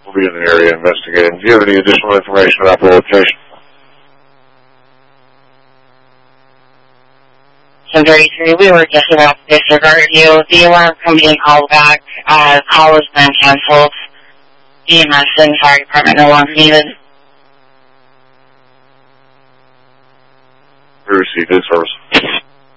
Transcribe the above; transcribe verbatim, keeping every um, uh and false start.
We'll be in the area investigating. Do you have any additional information about the location? ten thirty-three, we were just about to disregard you. The alarm company called back. Uh, call has been canceled. E M S and fire department no longer needed. We received this service.